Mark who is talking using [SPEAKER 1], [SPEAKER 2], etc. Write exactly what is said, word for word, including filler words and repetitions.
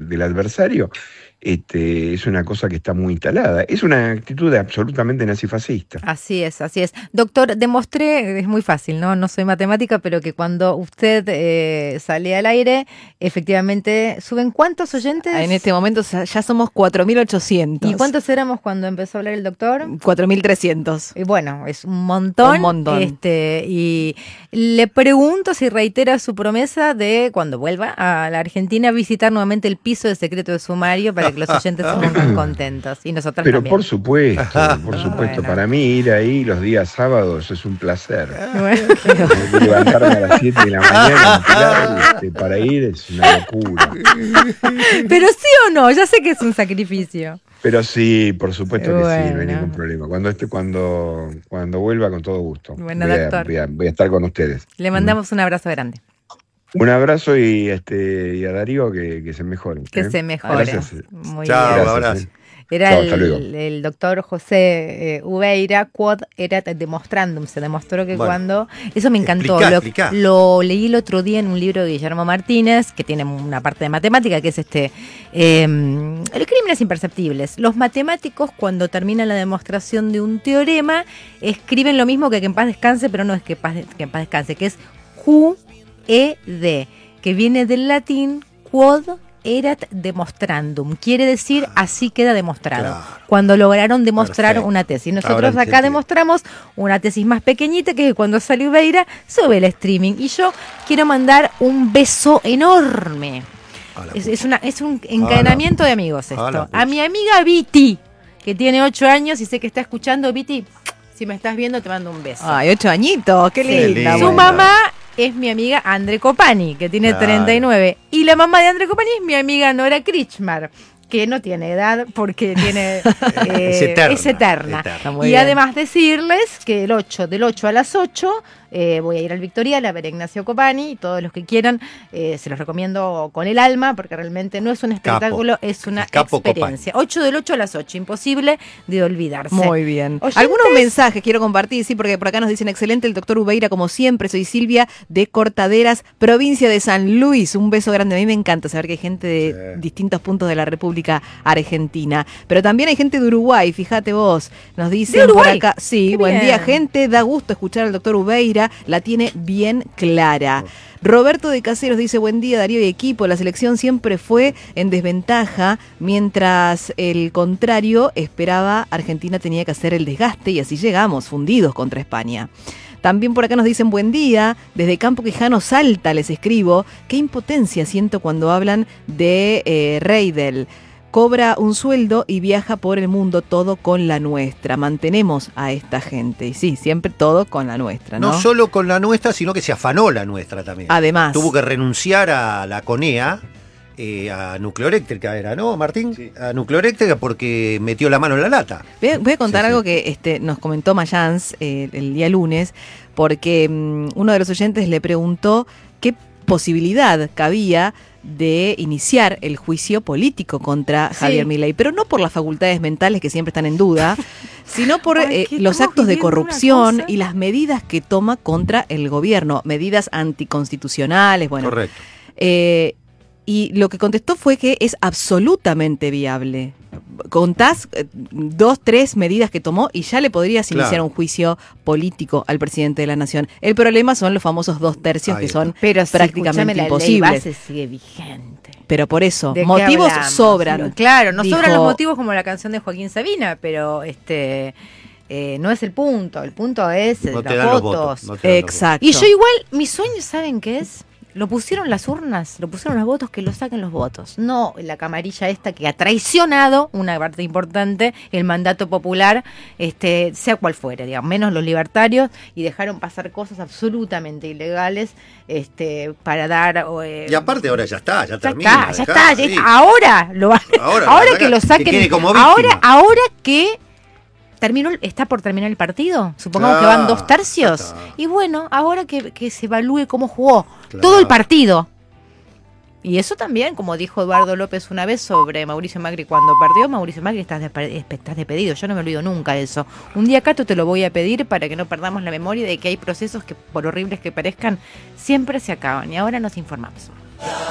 [SPEAKER 1] del adversario, este, es una cosa que está muy instalada. Es una actitud absolutamente nazifascista.
[SPEAKER 2] Así es, así es. Doctor, demostré, es muy fácil, ¿no? No soy matemática, pero que cuando usted eh, sale al aire, efectivamente, ¿suben cuántos oyentes?
[SPEAKER 3] En este momento ya somos cuatro mil ochocientos.
[SPEAKER 2] ¿Y cuántos éramos cuando empezó a hablar el doctor?
[SPEAKER 3] cuatro mil trescientos.
[SPEAKER 2] Y bueno, es un montón.
[SPEAKER 3] Un montón.
[SPEAKER 2] Este, y le pregunto si reitera su promesa de, cuando vuelva a la Argentina, visitar nuevamente el piso de secreto de sumario para que los oyentes se pongan contentos. Y nosotros
[SPEAKER 1] Pero
[SPEAKER 2] también.
[SPEAKER 1] por supuesto, por supuesto.
[SPEAKER 2] Bueno.
[SPEAKER 1] Para mí ir ahí los días sábados es un placer.
[SPEAKER 2] Bueno,
[SPEAKER 1] Tengo que levantarme a las siete de la mañana tirar, este, para ir es una locura.
[SPEAKER 2] pero sí o no, ya sé que es un sacrificio.
[SPEAKER 1] Pero sí, por supuesto que sí, no hay
[SPEAKER 2] Bueno.
[SPEAKER 1] ningún problema. Cuando esté, cuando, cuando vuelva, con todo gusto.
[SPEAKER 2] Bueno,
[SPEAKER 1] voy, a,
[SPEAKER 2] doctor.
[SPEAKER 1] voy, a, voy a estar con ustedes.
[SPEAKER 2] Le mandamos un abrazo grande.
[SPEAKER 1] Un abrazo y este y a Darío que, que se mejore.
[SPEAKER 2] Que
[SPEAKER 1] ¿eh?
[SPEAKER 2] se mejore.
[SPEAKER 1] Gracias.
[SPEAKER 2] Muy
[SPEAKER 4] Chao,
[SPEAKER 2] bien.
[SPEAKER 1] Gracias,
[SPEAKER 4] abrazo.
[SPEAKER 1] ¿eh?
[SPEAKER 2] Era
[SPEAKER 1] Chao, hasta luego.
[SPEAKER 2] el, el doctor José eh, Ubeira, quod erat demonstrandum. Se demostró que
[SPEAKER 4] Bueno.
[SPEAKER 2] cuando... Eso me encantó.
[SPEAKER 4] Explicá,
[SPEAKER 2] lo,
[SPEAKER 4] explicá.
[SPEAKER 2] lo leí el otro día en un libro de Guillermo Martínez, que tiene una parte de matemática, que es este... Eh, los crímenes imperceptibles. Los matemáticos, cuando terminan la demostración de un teorema, escriben lo mismo que que en paz descanse, pero no es que, paz, que en paz descanse, que es Q E D, que viene del latín quod erat demonstrandum, quiere decir así queda demostrado. Claro. Cuando lograron demostrar
[SPEAKER 4] Perfecto.
[SPEAKER 2] una tesis. Nosotros
[SPEAKER 4] Ahora
[SPEAKER 2] acá
[SPEAKER 4] entendí.
[SPEAKER 2] demostramos una tesis más pequeñita, que cuando salió Ubeira sube el streaming. Y yo quiero mandar un beso enorme. Es, es, una, es un encadenamiento de amigos esto.
[SPEAKER 4] Hola,
[SPEAKER 2] A mi amiga Viti, que tiene ocho años y sé que está escuchando. Viti, si me estás viendo te mando un beso.
[SPEAKER 3] Ay, ocho añitos, qué
[SPEAKER 2] Sí.
[SPEAKER 3] linda.
[SPEAKER 2] Su
[SPEAKER 4] bueno.
[SPEAKER 2] mamá es mi amiga Andre Copani, que tiene
[SPEAKER 4] Claro.
[SPEAKER 2] treinta y nueve. Y la mamá de Andre Copani es mi amiga Nora Krichmar, que no tiene edad porque tiene eh,
[SPEAKER 4] Es eterna,
[SPEAKER 2] es eterna.
[SPEAKER 4] eterna.
[SPEAKER 3] Muy
[SPEAKER 2] Y
[SPEAKER 3] bien.
[SPEAKER 2] además decirles que el ocho, del ocho a las ocho, eh, voy a ir al Victorial a ver a Ignacio Copani. Y todos los que quieran, eh, se los recomiendo con el alma, porque realmente no es un espectáculo,
[SPEAKER 4] Capo.
[SPEAKER 2] es una
[SPEAKER 4] El capo
[SPEAKER 2] experiencia. ocho del ocho a las ocho, imposible de olvidarse.
[SPEAKER 3] Muy bien.
[SPEAKER 2] ¿Oyentes?
[SPEAKER 3] Algunos mensajes quiero compartir, sí, porque por acá nos dicen excelente el doctor Ubeira, como siempre. Soy Silvia de Cortaderas, provincia de San Luis. Un beso grande. A mí me encanta saber que hay gente de
[SPEAKER 4] Sí.
[SPEAKER 3] distintos puntos de la República Argentina. Pero también hay gente de Uruguay, fíjate vos. Nos dicen
[SPEAKER 2] ¿De
[SPEAKER 3] por
[SPEAKER 2] Uruguay?
[SPEAKER 3] acá. Sí,
[SPEAKER 2] Qué
[SPEAKER 3] buen
[SPEAKER 2] bien.
[SPEAKER 3] día, gente. Da gusto escuchar al doctor Ubeira. La tiene bien clara. Roberto de Caseros dice, buen día Darío y equipo, la selección siempre fue en desventaja, mientras el contrario esperaba, Argentina tenía que hacer el desgaste y así llegamos, fundidos contra España. También por acá nos dicen buen día, desde Campo Quijano Salta les escribo, qué impotencia siento cuando hablan de eh, Reidel. Cobra un sueldo y viaja por el mundo, todo con la nuestra. Mantenemos a esta gente. Y sí, siempre todo con la nuestra, ¿no?
[SPEAKER 4] No solo con la nuestra, sino que se afanó la nuestra también.
[SPEAKER 3] Además.
[SPEAKER 4] Tuvo que renunciar a la CONEA, eh, a Nucleoeléctrica era, ¿no, Martín?
[SPEAKER 1] Sí.
[SPEAKER 4] A Nucleoeléctrica porque metió la mano en la lata.
[SPEAKER 3] Voy a, voy a contar
[SPEAKER 4] Sí, sí.
[SPEAKER 3] algo que este, nos comentó Mayans eh, el día lunes, porque um, uno de los oyentes le preguntó qué posibilidad cabía de iniciar el juicio político contra
[SPEAKER 2] Sí.
[SPEAKER 3] Javier Milei, pero no por las facultades mentales que siempre están en duda, sino por
[SPEAKER 2] Ay,
[SPEAKER 3] eh,
[SPEAKER 2] que
[SPEAKER 3] los
[SPEAKER 2] estamos
[SPEAKER 3] actos de
[SPEAKER 2] viviendo una
[SPEAKER 3] corrupción
[SPEAKER 2] cosa.
[SPEAKER 3] y las medidas que toma contra el gobierno, medidas anticonstitucionales, bueno.
[SPEAKER 4] Correcto.
[SPEAKER 3] Eh, y lo que contestó fue que es absolutamente viable. Contás eh, dos, tres medidas que tomó y ya le podrías
[SPEAKER 4] Claro.
[SPEAKER 3] iniciar un juicio político al presidente de la nación. El problema son los famosos dos tercios
[SPEAKER 4] Ahí
[SPEAKER 3] que
[SPEAKER 4] está.
[SPEAKER 3] son
[SPEAKER 2] Pero sí,
[SPEAKER 3] prácticamente
[SPEAKER 2] escúchame, la ley
[SPEAKER 3] imposibles.
[SPEAKER 2] base sigue vigente.
[SPEAKER 3] Pero por eso,
[SPEAKER 2] ¿De qué
[SPEAKER 3] motivos
[SPEAKER 2] hablamos?
[SPEAKER 3] sobran.
[SPEAKER 2] Claro, no
[SPEAKER 3] dijo-
[SPEAKER 2] sobran los motivos como la canción de Joaquín Sabina, pero este eh, no es el punto. El punto es eh,
[SPEAKER 4] No te
[SPEAKER 2] los
[SPEAKER 4] dan los
[SPEAKER 2] votos.
[SPEAKER 4] votos. no te dan los
[SPEAKER 3] Exacto.
[SPEAKER 2] Y yo igual, mi sueño, ¿saben qué es? Lo pusieron las urnas, lo pusieron los votos, que lo saquen los votos. No la camarilla esta que ha traicionado una parte importante, el mandato popular, este, sea cual fuere, digamos, menos los libertarios, y dejaron pasar cosas absolutamente ilegales este, para dar... eh,
[SPEAKER 4] Y aparte ahora ya está, ya
[SPEAKER 2] ya
[SPEAKER 4] termina.
[SPEAKER 2] está, ya
[SPEAKER 4] dejá,
[SPEAKER 2] está, ya
[SPEAKER 4] sí.
[SPEAKER 2] está. Ahora lo va,
[SPEAKER 4] Ahora
[SPEAKER 2] ahora,
[SPEAKER 4] lo saca-
[SPEAKER 2] que lo
[SPEAKER 4] que
[SPEAKER 2] saquen,
[SPEAKER 4] quede como víctima.
[SPEAKER 2] ahora, ahora que terminó, el- está por terminar el partido, supongamos
[SPEAKER 4] Claro,
[SPEAKER 2] que van dos tercios,
[SPEAKER 4] ya está.
[SPEAKER 2] y bueno, ahora que, que se evalúe cómo jugó
[SPEAKER 4] Claro.
[SPEAKER 2] todo el partido. Y eso también, como dijo Eduardo López una vez sobre Mauricio Macri cuando perdió, Mauricio Macri, estás, de, estás despedido, yo no me olvido nunca de eso. Un día Cato te lo voy a pedir para que no perdamos la memoria de que hay procesos que, por horribles que parezcan, siempre se acaban, y ahora nos informamos.